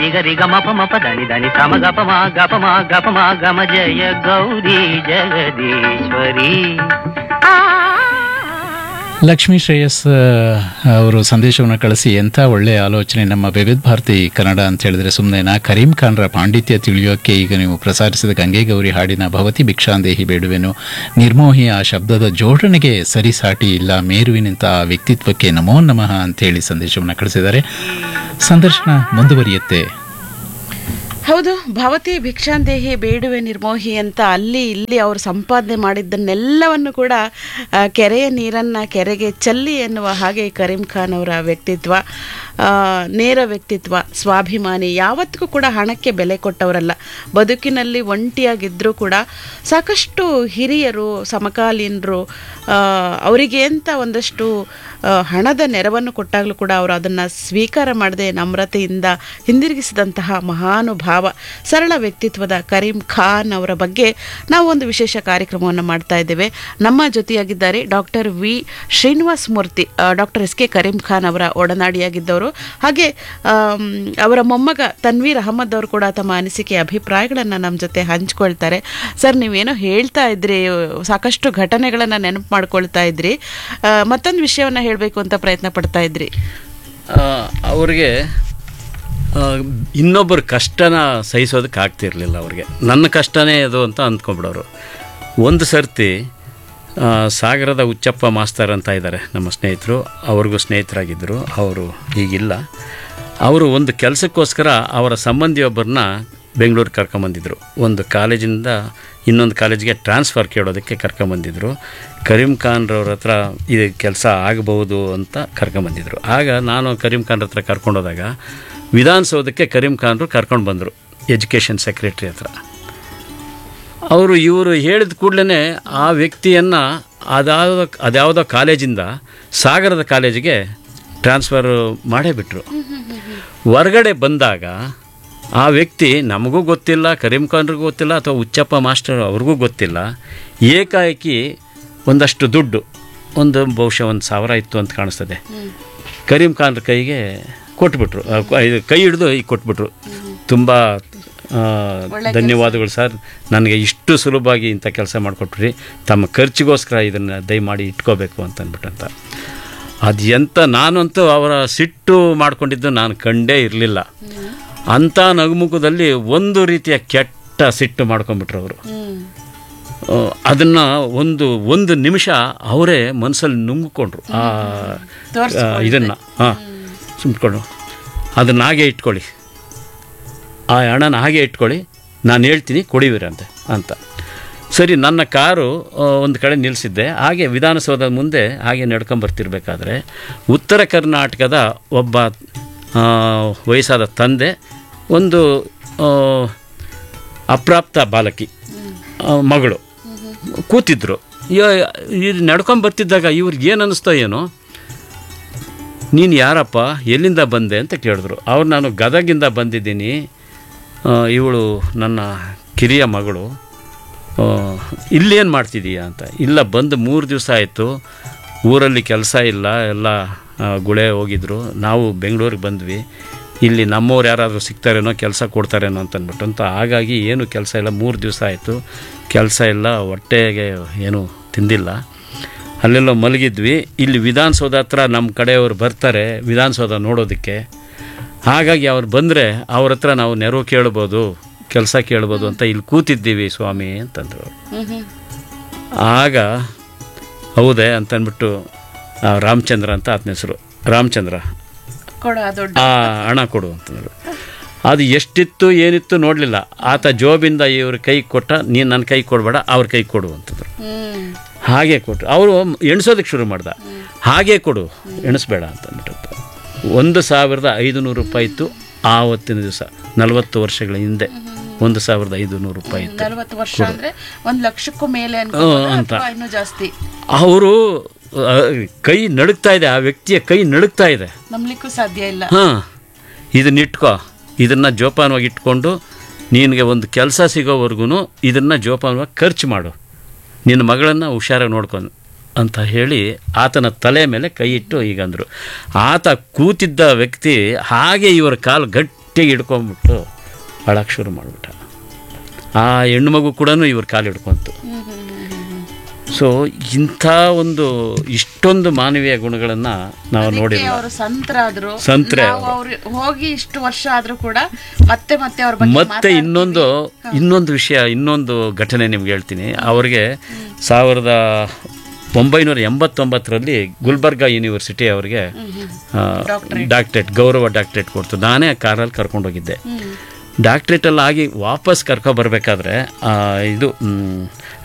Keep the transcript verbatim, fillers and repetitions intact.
ನಿ ಗರಿ ಗಮ ಪಮ ಪದ ನಿ ಧನಿ ಸಮ ಗ ಪಮ ಗ ಪಮ ಗ ಪಮ ಗಮ ಜಯ ಗೌರಿ ಜಗದೀಶ್ವರಿ. ಲಕ್ಷ್ಮೀ ಶ್ರೇಯಸ್ ಅವರು ಸಂದೇಶವನ್ನು ಕಳಿಸಿ ಎಂಥ ಒಳ್ಳೆಯ ಆಲೋಚನೆ, ನಮ್ಮ ವಿವಿಧ ಭಾರತಿ ಕನ್ನಡ ಅಂತ ಹೇಳಿದ್ರೆ ಸುಮ್ಮನೆನಾ? ಕರೀಂ ಖಾನ್ರ ಪಾಂಡಿತ್ಯ ತಿಳಿಯೋಕ್ಕೆ ಈಗ ನೀವು ಪ್ರಸಾರಿಸಿದ ಗಂಗೆ ಗೌರಿ ಹಾಡಿನ ಭವತಿ ಭಿಕ್ಷಾಂದೇಹಿ ಬೇಡುವೆನು ನಿರ್ಮೋಹಿ ಆ ಶಬ್ದದ ಜೋಡಣೆಗೆ ಸರಿಸಾಟಿ ಇಲ್ಲ, ಮೇರುವಿನಂಥ ಆ ವ್ಯಕ್ತಿತ್ವಕ್ಕೆ ನಮೋ ನಮಃ ಅಂತೇಳಿ ಸಂದೇಶವನ್ನು ಕಳಿಸಿದ್ದಾರೆ. ಸಂದರ್ಶನ ಮುಂದುವರಿಯುತ್ತೆ. ಹೌದು, ಭವತಿ ಭಿಕ್ಷಾಂದೇಹಿ ಬೇಡುವೆ ನಿರ್ಮೋಹಿ ಅಂತ ಅಲ್ಲಿ ಇಲ್ಲಿ ಅವರು ಸಂಪಾದನೆ ಮಾಡಿದ್ದನ್ನೆಲ್ಲವನ್ನು ಕೂಡ ಕೆರೆಯ ನೀರನ್ನು ಕೆರೆಗೆ ಚೆಲ್ಲಿ ಎನ್ನುವ ಹಾಗೆ ಕರೀಂ ಖಾನ್ ಅವರ ವ್ಯಕ್ತಿತ್ವ, ನೇರ ವ್ಯಕ್ತಿತ್ವ, ಸ್ವಾಭಿಮಾನಿ, ಯಾವತ್ತಿಗೂ ಕೂಡ ಹಣಕ್ಕೆ ಬೆಲೆ ಕೊಟ್ಟವರಲ್ಲ. ಬದುಕಿನಲ್ಲಿ ಒಂಟಿಯಾಗಿದ್ದರೂ ಕೂಡ ಸಾಕಷ್ಟು ಹಿರಿಯರು, ಸಮಕಾಲೀನರು ಅವರಿಗೆ ಅಂತ ಒಂದಷ್ಟು ಹಣದ ನೆರವನ್ನು ಕೊಟ್ಟಾಗಲೂ ಕೂಡ ಅವರು ಅದನ್ನು ಸ್ವೀಕಾರ ಮಾಡದೆ ನಮ್ರತೆಯಿಂದ ಹಿಂದಿರುಗಿಸಿದಂತಹ ಮಹಾನುಭಾವ, ಸರಳ ವ್ಯಕ್ತಿತ್ವದ ಕರೀಂ ಖಾನ್ ಅವರ ಬಗ್ಗೆ ನಾವು ಒಂದು ವಿಶೇಷ ಕಾರ್ಯಕ್ರಮವನ್ನು ಮಾಡ್ತಾ ಇದ್ದೇವೆ. ನಮ್ಮ ಜೊತೆಯಾಗಿದ್ದಾರೆ doctor V Srinivasa Murthy, doctor S K Karim Khan ಅವರ ಒಡನಾಡಿಯಾಗಿದ್ದವರು. ಹಾಗೆ ಅವರ ಮೊಮ್ಮಗ ತನ್ವೀರ್ ಅಹಮದ್ ಅವರು ಕೂಡ ತಮ್ಮ ಅನಿಸಿಕೆ ಅಭಿಪ್ರಾಯಗಳನ್ನು ನಮ್ಮ ಜೊತೆ ಹಂಚ್ಕೊಳ್ತಾರೆ. ಸರ್, ನೀವೇನೋ ಹೇಳ್ತಾ ಇದ್ರಿ, ಸಾಕಷ್ಟು ಘಟನೆಗಳನ್ನು ನೆನಪು ಮಾಡ್ಕೊಳ್ತಾ ಇದ್ರಿ, ಮತ್ತೊಂದು ವಿಷಯವನ್ನು ಹೇಳಬೇಕು ಅಂತ ಪ್ರಯತ್ನ ಪಡ್ತಾ ಇದ್ರಿ. ಅವ್ರಿಗೆ ಇನ್ನೊಬ್ಬರ ಕಷ್ಟನ ಸಹಿಸೋದಕ್ಕೆ ಆಗ್ತಿರ್ಲಿಲ್ಲ ಅವ್ರಿಗೆ. ನನ್ನ ಕಷ್ಟನೇ ಅದು ಅಂತ ಅಂದ್ಕೊಂಬಿಡೋರು. ಒಂದು ಸರ್ತಿ ಸಾಗರದ ಹುಚ್ಚಪ್ಪ ಮಾಸ್ತರ್ ಅಂತ ಇದ್ದಾರೆ ನಮ್ಮ ಸ್ನೇಹಿತರು, ಅವ್ರಿಗೂ ಸ್ನೇಹಿತರಾಗಿದ್ದರು, ಅವರು ಈಗಿಲ್ಲ. ಅವರು ಒಂದು ಕೆಲಸಕ್ಕೋಸ್ಕರ ಅವರ ಸಂಬಂಧಿಯೊಬ್ಬರನ್ನ ಬೆಂಗಳೂರಿಗೆ ಕರ್ಕೊಂಬಂದಿದ್ರು. ಒಂದು ಕಾಲೇಜಿಂದ ಇನ್ನೊಂದು ಕಾಲೇಜಿಗೆ ಟ್ರಾನ್ಸ್ಫರ್ ಕೇಳೋದಕ್ಕೆ ಕರ್ಕೊಂಬಂದಿದ್ರು. ಕರೀಂ ಖಾನ್ರವ್ರ ಹತ್ರ ಇದು ಕೆಲಸ ಆಗಬಹುದು ಅಂತ ಕರ್ಕೊಂಬಂದಿದ್ರು. ಆಗ ನಾನು ಕರೀಂ ಖಾನ್ರ ಹತ್ರ ಕರ್ಕೊಂಡೋದಾಗ ವಿಧಾನಸೌಧಕ್ಕೆ ಕರೀಂ ಖಾನ್ರು ಕರ್ಕೊಂಡು ಬಂದರು ಎಜುಕೇಷನ್ ಸೆಕ್ರೆಟ್ರಿ ಹತ್ರ. ಅವರು ಇವರು ಹೇಳಿದ ಕೂಡಲೇ ಆ ವ್ಯಕ್ತಿಯನ್ನು ಅದಾವುದೋ ಅದ್ಯಾವುದೋ ಕಾಲೇಜಿಂದ ಸಾಗರದ ಕಾಲೇಜಿಗೆ ಟ್ರಾನ್ಸ್ಫರ್ ಮಾಡೇ ಬಿಟ್ಟರು. ಹೊರಗಡೆ ಬಂದಾಗ ಆ ವ್ಯಕ್ತಿ ನಮಗೂ ಗೊತ್ತಿಲ್ಲ, ಕರೀಂ ಖಾನ್ರಿಗೂ ಗೊತ್ತಿಲ್ಲ, ಅಥವಾ ಹುಚ್ಚಪ್ಪ ಮಾಸ್ಟರ್ ಅವ್ರಿಗೂ ಗೊತ್ತಿಲ್ಲ, ಏಕಾಏಕಿ ಒಂದಷ್ಟು ದುಡ್ಡು, ಒಂದು ಬಹುಶಃ ಒಂದು ಸಾವಿರ ಇತ್ತು ಅಂತ ಕಾಣಿಸ್ತದೆ, ಕರೀಂ ಖಾನ್ರ ಕೈಗೆ ಕೊಟ್ಬಿಟ್ರು. ಕೈ ಹಿಡಿದು ಈಗ ಕೊಟ್ಬಿಟ್ರು. ತುಂಬ ಧನ್ಯವಾದಗಳು ಸರ್, ನನಗೆ ಇಷ್ಟು ಸುಲಭವಾಗಿ ಇಂಥ ಕೆಲಸ ಮಾಡಿಕೊಟ್ರಿ, ತಮ್ಮ ಖರ್ಚಿಗೋಸ್ಕರ ಇದನ್ನು ದಯಮಾಡಿ ಇಟ್ಕೋಬೇಕು ಅಂತ ಅಂದ್ಬಿಟ್ಟಂತ. ಅದು ಎಂಥ, ನಾನಂತೂ ಅವರ ಸಿಟ್ಟು ಮಾಡ್ಕೊಂಡಿದ್ದು ನಾನು ಕಂಡೇ ಇರಲಿಲ್ಲ. ಅಂಥ ನಗುಮುಖದಲ್ಲಿ ಒಂದು ರೀತಿಯ ಕೆಟ್ಟ ಸಿಟ್ಟು ಮಾಡ್ಕೊಂಡ್ಬಿಟ್ರು ಅವರು. ಅದನ್ನು ಒಂದು ಒಂದು ನಿಮಿಷ ಅವರೇ ಮನಸ್ಸಲ್ಲಿ ನುಂಗಿಕೊಂಡ್ರು ಆ ಇದನ್ನು. ಹಾಂ, ಸುಮ್ಕೊಂಡು ಅದನ್ನು ಹಾಗೆ ಇಟ್ಕೊಳ್ಳಿ, ಆ ಹಣನ ಹಾಗೆ ಇಟ್ಕೊಳ್ಳಿ, ನಾನು ಹೇಳ್ತೀನಿ ಕೊಡಿವಿರಂತೆ ಅಂತ. ಸರಿ, ನನ್ನ ಕಾರು ಒಂದು ಕಡೆ ನಿಲ್ಲಿಸಿದ್ದೆ. ಹಾಗೆ ವಿಧಾನಸೌಧದ ಮುಂದೆ ಹಾಗೆ ನಡ್ಕೊಂಬರ್ತಿರ್ಬೇಕಾದ್ರೆ ಉತ್ತರ ಕರ್ನಾಟಕದ ಒಬ್ಬ ವಯಸ್ಸಾದ ತಂದೆ, ಒಂದು ಅಪ್ರಾಪ್ತ ಬಾಲಕಿ ಮಗಳು ಕೂತಿದ್ರು. ಇದು ನಡ್ಕೊಂಬರ್ತಿದ್ದಾಗ ಇವ್ರಿಗೆ ಏನು ಅನ್ನಿಸ್ತೋ ಏನೋ, ನೀನು ಯಾರಪ್ಪ, ಎಲ್ಲಿಂದ ಬಂದೆ ಅಂತ ಕೇಳಿದ್ರು. ಅವ್ರು ನಾನು ಗದಗಿಂದ ಬಂದಿದ್ದೀನಿ, ಇವಳು ನನ್ನ ಕಿರಿಯ ಮಗಳು, ಇಲ್ಲೇನು ಮಾಡ್ತಿದ್ದೀಯಾ ಅಂತ. ಇಲ್ಲ, ಬಂದು ಮೂರು ದಿವಸ ಆಯಿತು, ಊರಲ್ಲಿ ಕೆಲಸ ಇಲ್ಲ, ಎಲ್ಲ ಗುಳೆ ಹೋಗಿದ್ರು, ನಾವು ಬೆಂಗಳೂರಿಗೆ ಬಂದ್ವಿ, ಇಲ್ಲಿ ನಮ್ಮವ್ರು ಯಾರಾದರೂ ಸಿಗ್ತಾರೇನೋ, ಕೆಲಸ ಕೊಡ್ತಾರೇನೋ ಅಂತ ಅಂದ್ಬಿಟ್ಟು ಅಂತ. ಹಾಗಾಗಿ ಏನು ಕೆಲಸ ಇಲ್ಲ, ಮೂರು ದಿವಸ ಆಯಿತು, ಕೆಲಸ ಇಲ್ಲ, ಹೊಟ್ಟೆಗೆ ಏನೂ ತಿಂದಿಲ್ಲ, ಅಲ್ಲೆಲ್ಲೋ ಮಲಗಿದ್ವಿ. ಇಲ್ಲಿ ವಿಧಾನಸೌಧ ಹತ್ರ ನಮ್ಮ ಕಡೆಯವರು ಬರ್ತಾರೆ ವಿಧಾನಸೌಧ ನೋಡೋದಕ್ಕೆ, ಹಾಗಾಗಿ ಅವ್ರು ಬಂದರೆ ಅವ್ರ ಹತ್ರ ನಾವು ನೆರವು ಕೇಳ್ಬೋದು, ಕೆಲಸ ಕೇಳ್ಬೋದು ಅಂತ ಇಲ್ಲಿ ಕೂತಿದ್ದೀವಿ ಸ್ವಾಮಿ ಅಂತಂದರು. ಆಗ ಹೌದೇ ಅಂತಂದ್ಬಿಟ್ಟು ರಾಮಚಂದ್ರ ಅಂತ ಆತನ ಹೆಸರು, ರಾಮಚಂದ್ರ, ಆ ಹಣ ಕೊಡು ಅಂತಂದರು. ಅದು ಎಷ್ಟಿತ್ತು ಏನಿತ್ತು ನೋಡಲಿಲ್ಲ. ಆತ ಜೋಬಿಂದ ಇವ್ರ ಕೈ ಕೊಟ್ಟ, ನೀನು ನನ್ನ ಕೈ ಕೊಡಬೇಡ, ಅವ್ರ ಕೈ ಕೊಡು ಅಂತಂದರು. ಹಾಗೆ ಕೊಟ್ಟರು. ಅವರು ಎಣಿಸೋದಕ್ಕೆ ಶುರು ಮಾಡ್ದ, ಹಾಗೆ ಕೊಡು, ಎಣಿಸ್ಬೇಡ ಅಂತಂದ್ಬಿಟ್ಟು. ಒಂದು ಸಾವಿರದ ಐದು ನೂರು ರೂಪಾಯಿ ಇತ್ತು ಆವತ್ತಿನ ದಿವಸ, ನಲವತ್ತು ವರ್ಷಗಳ ಹಿಂದೆ ಒಂದು ಸಾವಿರದ ಐದು ನೂರು ರೂಪಾಯಿ ಇತ್ತು. ಒಂದು ಲಕ್ಷಕ್ಕೂ ಮೇಲೆ ಅಂತ ಅವರು ಕೈ ನಡುಗ್ತಾ ಇದೆ, ಆ ವ್ಯಕ್ತಿಯ ಕೈ ನಡುಗ್ತಾ ಇದೆ, ನಂಬಲಿಕ್ಕೂ ಸಾಧ್ಯ ಇಲ್ಲ. ಹಾಂ, ಇದನ್ನ ಇಟ್ಕೋ, ಇದನ್ನು ಜೋಪಾನವಾಗಿ ಇಟ್ಕೊಂಡು ನಿನಗೆ ಒಂದು ಕೆಲಸ ಸಿಗೋವರೆಗೂ ಇದನ್ನು ಜೋಪಾನವಾಗಿ ಖರ್ಚು ಮಾಡು, ನಿನ್ನ ಮಗಳನ್ನು ಹುಷಾರಾಗಿ ನೋಡ್ಕೊಂಡು ಅಂತ ಹೇಳಿ ಆತನ ತಲೆ ಮೇಲೆ ಕೈ ಇಟ್ಟು ಹೀಗಂದರು. ಆತ ಕೂತಿದ್ದ ವ್ಯಕ್ತಿ ಹಾಗೆ ಇವರ ಕಾಲು ಗಟ್ಟಿಯಾಗಿ ಗಟ್ಟಿಯಾಗಿ ಹಿಡ್ಕೊಂಬಿಟ್ಟು ಅಳಕ್ಕೆ ಶುರು ಮಾಡಿಬಿಟ್ಟ. ಆ ಹೆಣ್ಣು ಮಗು ಕೂಡ ಇವ್ರ ಕಾಲು ಹಿಡ್ಕೊಂತು. ಸೊ ಇಂಥ ಒಂದು ಇಷ್ಟೊಂದು ಮಾನವೀಯ ಗುಣಗಳನ್ನು ನಾವು ನೋಡಿಲ್ಲ. ಅವರು ಸಂತರಾದ್ರು, ಸಂತ್ರೆ ಅವರು ಹೋಗಿ ಇಷ್ಟು ವರ್ಷ ಆದ್ರೂ ಕೂಡ ಮತ್ತೆ ಮತ್ತೆ ಅವ್ರ ಬಗ್ಗೆ ಮತ್ತೆ ಇನ್ನೊಂದು ಇನ್ನೊಂದು ವಿಷಯ, ಇನ್ನೊಂದು ಘಟನೆ ನಿಮ್ಗೆ ಹೇಳ್ತೀನಿ. ಅವ್ರಿಗೆ ಸಾವಿರದ ಒಂಬೈನೂರ ಎಂಬತ್ತೊಂಬತ್ತರಲ್ಲಿ ಗುಲ್ಬರ್ಗಾ ಯೂನಿವರ್ಸಿಟಿ ಅವ್ರಿಗೆ ಡಾಕ್ಟ್ರೇಟ್, ಗೌರವ ಡಾಕ್ಟ್ರೇಟ್ ಕೊಡ್ತು. ನಾನೇ ಆ ಕಾರಲ್ಲಿ ಕರ್ಕೊಂಡೋಗಿದ್ದೆ. ಡಾಕ್ಟ್ರೇಟಲ್ಲಿ ಆಗಿ ವಾಪಸ್ ಕರ್ಕೊಬರ್ಬೇಕಾದ್ರೆ ಇದು